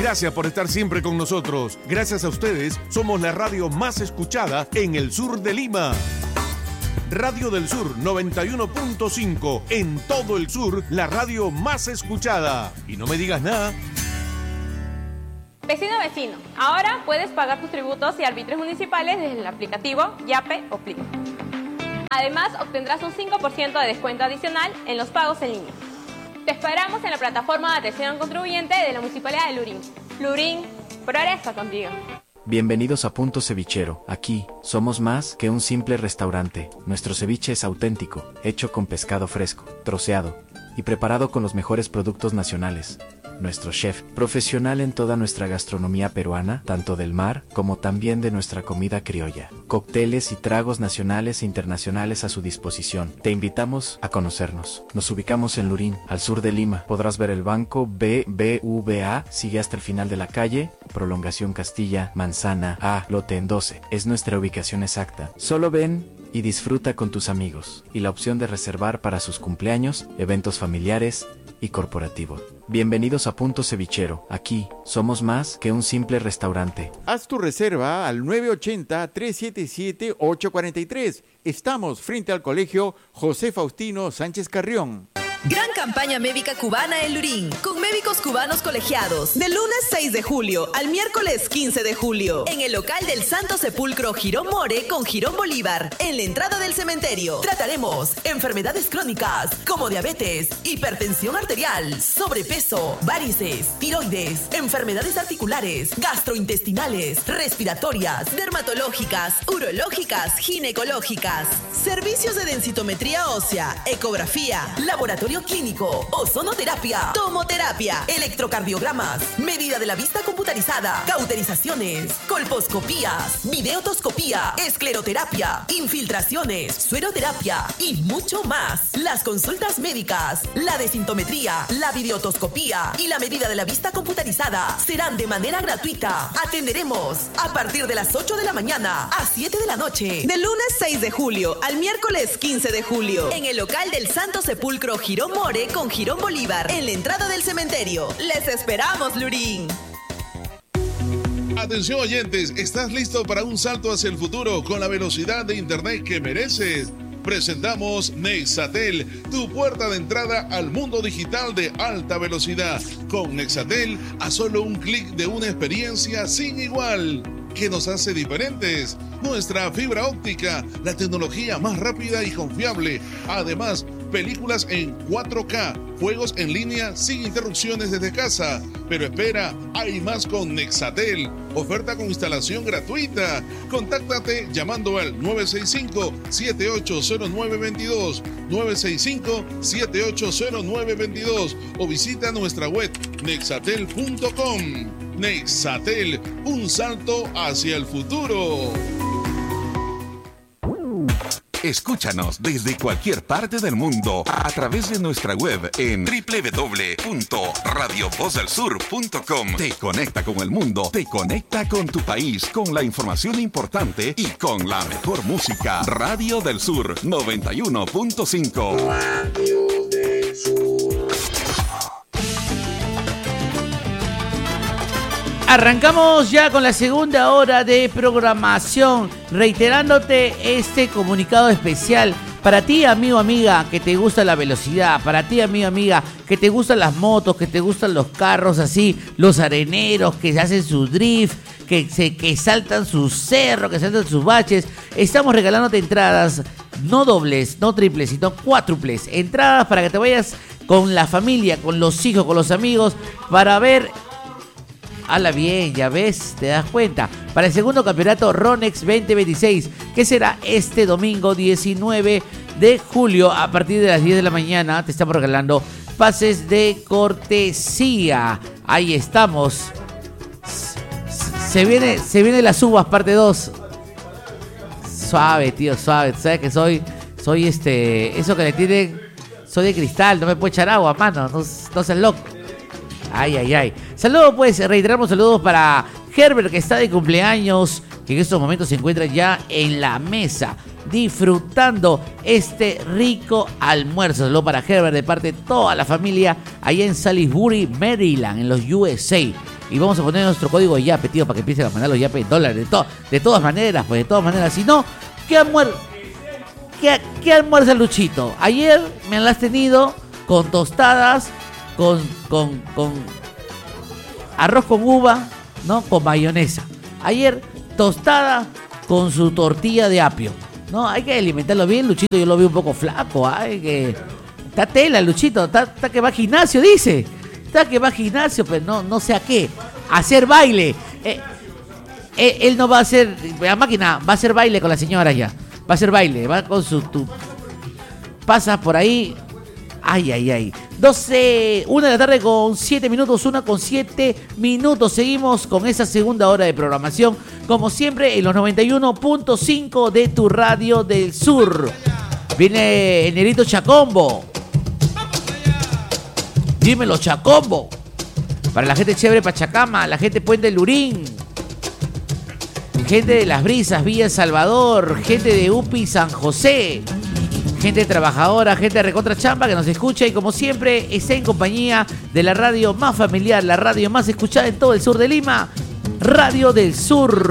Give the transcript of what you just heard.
Gracias por estar siempre con nosotros. Gracias a ustedes, somos la radio más escuchada en el sur de Lima. Radio del Sur 91.5. En todo el sur, la radio más escuchada. Y no me digas nada. Vecino, ahora puedes pagar tus tributos y arbitrios municipales desde el aplicativo Yape o Pli. Además, obtendrás un 5% de descuento adicional en los pagos en línea. Te esperamos en la plataforma de atención al contribuyente de la Municipalidad de Lurín. Lurín, progresa contigo. Bienvenidos a Punto Cevichero. Aquí, somos más que un simple restaurante. Nuestro ceviche es auténtico, hecho con pescado fresco, troceado y preparado con los mejores productos nacionales. Nuestro chef, profesional en toda nuestra gastronomía peruana, tanto del mar como también de nuestra comida criolla. Cócteles y tragos nacionales e internacionales a su disposición. Te invitamos a conocernos. Nos ubicamos en Lurín, al sur de Lima. Podrás ver el banco BBVA, sigue hasta el final de la calle, Prolongación Castilla, Manzana A, lote en 12. Es nuestra ubicación exacta. Solo ven y disfruta con tus amigos. Y la opción de reservar para sus cumpleaños, eventos familiares y corporativo. Bienvenidos a Punto Cevichero. Aquí somos más que un simple restaurante. Haz tu reserva al 980-377-843. Estamos frente al Colegio José Faustino Sánchez Carrión. Gran campaña médica cubana en Lurín, con médicos cubanos colegiados, del lunes 6 de julio al miércoles 15 de julio, en el local del Santo Sepulcro Girón More con Girón Bolívar, en la entrada del cementerio. Trataremos enfermedades crónicas como diabetes, hipertensión arterial, sobrepeso, varices, tiroides, enfermedades articulares, gastrointestinales, respiratorias, dermatológicas, urológicas, ginecológicas, servicios de densitometría ósea, ecografía, laboratorio clínico, ozonoterapia, tomoterapia, electrocardiogramas, medida de la vista computarizada, cauterizaciones, colposcopías, videotoscopía, escleroterapia, infiltraciones, sueroterapia y mucho más. Las consultas médicas, la desintometría, la videotoscopía y la medida de la vista computarizada serán de manera gratuita. Atenderemos a partir de las 8 de la mañana a 7 de la noche, del lunes 6 de julio al miércoles 15 de julio, en el local del Santo Sepulcro Girón More con Girón Bolívar, en la entrada del cementerio. ¡Les esperamos, Lurín! Atención oyentes, ¿estás listo para un salto hacia el futuro con la velocidad de internet que mereces? Presentamos Nexatel, tu puerta de entrada al mundo digital de alta velocidad. Con Nexatel, a solo un clic de una experiencia sin igual. ¿Qué nos hace diferentes? Nuestra fibra óptica, la tecnología más rápida y confiable. Además, películas en 4K, juegos en línea sin interrupciones desde casa. Pero espera, hay más con Nexatel. Oferta con instalación gratuita. Contáctate llamando al 965-780922, 965-780922 o visita nuestra web nexatel.com. Nexatel, un salto hacia el futuro. Escúchanos desde cualquier parte del mundo a través de nuestra web en www.radiovozelsur.com. Te conecta con el mundo, te conecta con tu país, con la información importante y con la mejor música. Radio del Sur 91.5. Radio del Sur. Arrancamos ya con la segunda hora de programación, reiterándote este comunicado especial para ti, amigo, amiga, que te gusta la velocidad, para ti, amigo, amiga, que te gustan las motos, que te gustan los carros así, los areneros, que hacen su drift, que saltan sus cerros, que saltan sus baches. Estamos regalándote entradas, no dobles, no triples, sino cuádruples, entradas para que te vayas con la familia, con los hijos, con los amigos, para ver... Hala bien, ya ves, te das cuenta. Para el segundo campeonato Ronex 2026, que será este domingo 19 de julio a partir de las 10 de la mañana. Te estamos regalando pases de cortesía. Ahí estamos. Se viene las uvas, parte 2. Suave, tío, suave. Sabes que soy eso que le tienen, soy de cristal, no me puedo echar agua, mano, no seas loco. Ay, ay, ay. Saludos, pues, reiteramos saludos para Herbert, que está de cumpleaños, que en estos momentos se encuentra ya en la mesa, disfrutando este rico almuerzo. Saludos para Herbert de parte de toda la familia allá en Salisbury, Maryland, en los USA. Y vamos a poner nuestro código de yape, tío, para que empiecen a mandar los yapes en dólares. De todas maneras, pues de todas maneras. Si no, ¿qué almuerza Luchito? Ayer me la has tenido con tostadas, con arroz con uva, ¿no? Con mayonesa. Ayer, tostada con su tortilla de apio. No, hay que alimentarlo bien, Luchito. Yo lo veo un poco flaco. Está tela, Luchito. Está que va al gimnasio, dice. Está que va al gimnasio, pero no sé a qué. A hacer baile. Él no va a hacer... La máquina va a hacer baile con la señora ya. Va a hacer baile. Va con su... Pasa por ahí... Ay. 12, 1 de la tarde con 7 minutos, 1 con 7 minutos. Seguimos con esa segunda hora de programación, como siempre, en los 91.5 de tu radio del sur. Viene el negrito Chacombo. Dímelo, Chacombo. Para la gente chévere Pachacama, la gente Puente Lurín, gente de Las Brisas, Villa El Salvador, gente de UPI San José, gente trabajadora, gente de recontra chamba que nos escucha y como siempre está en compañía de la radio más familiar, la radio más escuchada en todo el sur de Lima, Radio del Sur.